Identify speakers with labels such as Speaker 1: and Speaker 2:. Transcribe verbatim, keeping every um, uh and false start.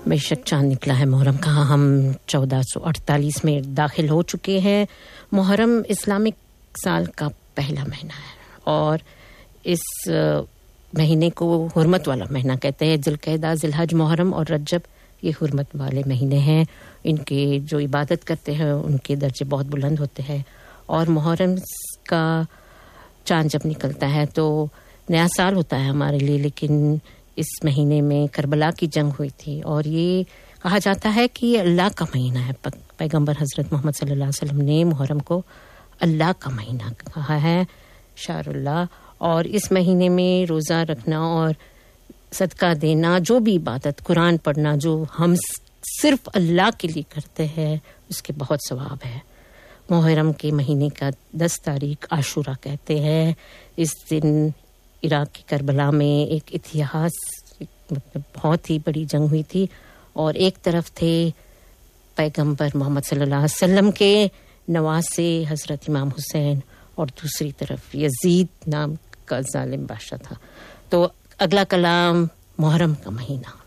Speaker 1: بے شک چاند نکلا ہے محرم کا. ہم چودہ سو اڑتالیس میں داخل ہو چکے ہیں. محرم اسلامک سال کا پہلا مہینہ ہے اور اس مہینے کو حرمت والا مہینہ کہتے ہیں. ذوالقعدہ، ذوالحج، محرم اور رجب یہ حرمت والے مہینے ہیں. ان کے جو عبادت کرتے ہیں ان کے درجے بہت بلند ہوتے ہیں. اور محرم کا چاند جب نکلتا ہے تو نیا سال ہوتا ہے ہمارے لیے. لیکن اس مہینے میں کربلا کی جنگ ہوئی تھی اور یہ کہا جاتا ہے کہ یہ اللہ کا مہینہ ہے. پیغمبر حضرت محمد صلی اللہ علیہ وسلم نے محرم کو اللہ کا مہینہ کہا ہے، شہر اللہ. اور اس مہینے میں روزہ رکھنا اور صدقہ دینا، جو بھی عبادت، قرآن پڑھنا جو ہم صرف اللہ کے لیے کرتے ہیں، اس کے بہت ثواب ہے. محرم کے مہینے کا دس تاریخ عاشورہ کہتے ہیں. اس دن عراق کی کربلا میں ایک اتہاس، مطلب بہت ہی بڑی جنگ ہوئی تھی اور ایک طرف تھے پیغمبر محمد صلی اللہ علیہ وسلم کے نواسے حضرت امام حسین اور دوسری طرف یزید نام کا ظالم بادشاہ تھا. تو اگلا کلام محرم کا مہینہ.